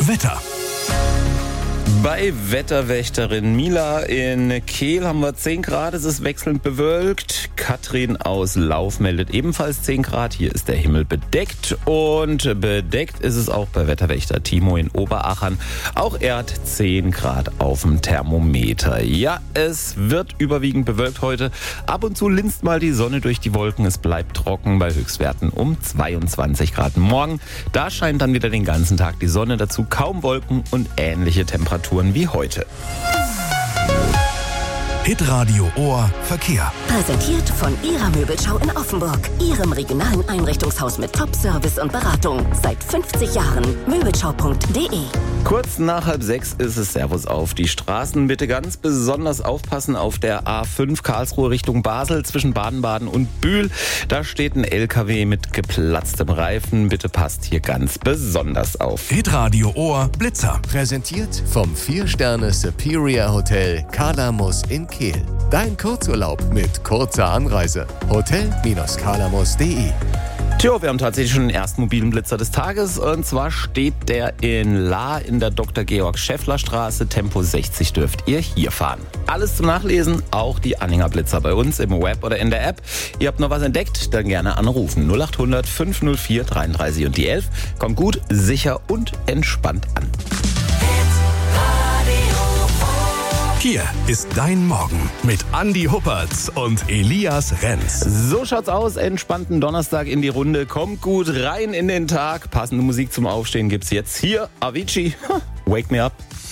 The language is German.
Wetter. Bei Wetterwächterin Mila in Kehl haben wir 10 Grad, es ist wechselnd bewölkt. Katrin aus Lauf meldet ebenfalls 10 Grad. Hier ist der Himmel bedeckt und bedeckt ist es auch bei Wetterwächter Timo in Oberachern. Auch er hat 10 Grad auf dem Thermometer. Ja, es wird überwiegend bewölkt heute. Ab und zu linst mal die Sonne durch die Wolken. Es bleibt trocken bei Höchstwerten um 22 Grad. Morgen, da scheint dann wieder den ganzen Tag die Sonne, dazu kaum Wolken und ähnliche Temperaturen wie heute. Hitradio Ohr Verkehr. Präsentiert von Ihrer Möbelschau in Offenburg. Ihrem regionalen Einrichtungshaus mit Top-Service und Beratung. Seit 50 Jahren. Möbelschau.de. Kurz nach 5:30 ist es. Servus auf die Straßen. Bitte ganz besonders aufpassen auf der A5 Karlsruhe Richtung Basel zwischen Baden-Baden und Bühl. Da steht ein LKW mit geplatztem Reifen. Bitte passt hier ganz besonders auf. Hitradio Ohr Blitzer. Präsentiert vom 4-Sterne Superior Hotel Kalamus in Kehl. Dein Kurzurlaub mit kurzer Anreise. Hotel-kalamus.de. Tja, wir haben tatsächlich schon den ersten mobilen Blitzer des Tages. Und zwar steht der in Lahr in der Dr. Georg Schäffler Straße. Tempo 60 dürft ihr hier fahren. Alles zum Nachlesen, auch die Anhänger Blitzer bei uns im Web oder in der App. Ihr habt noch was entdeckt, dann gerne anrufen. 0800 504 33 und die 11. Kommt gut, sicher und entspannt an. Hier ist dein Morgen mit Andi Huppertz und Elias Renz. So schaut's aus, entspannten Donnerstag in die Runde. Kommt gut rein in den Tag. Passende Musik zum Aufstehen gibt's jetzt hier. Avicii, Wake Me Up.